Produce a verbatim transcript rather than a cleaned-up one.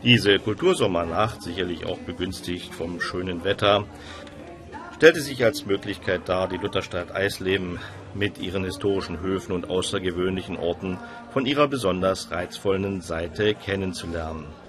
Diese Kultursommernacht, sicherlich auch begünstigt vom schönen Wetter, stellte sich als Möglichkeit dar, die Lutherstadt Eisleben mit ihren historischen Höfen und außergewöhnlichen Orten von ihrer besonders reizvollen Seite kennenzulernen.